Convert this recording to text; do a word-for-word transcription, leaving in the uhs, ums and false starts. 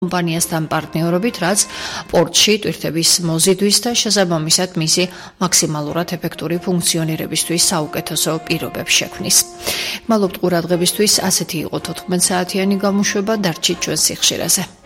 კომპანიასთან პარტნიორობით, რაც პორტში ტვირთების მოზიდვის და შესაბამისად მისი მაქსიმალურად ეფექტური ფუნქციონირებისთვის საუკეთესო პირობებს შექმნის. გმადლობთ ყურადღებისთვის, ასეთი იყო თოთხმეტ საათიანი გამოშვება, დარჩით ჩვენ სიხშირეზე.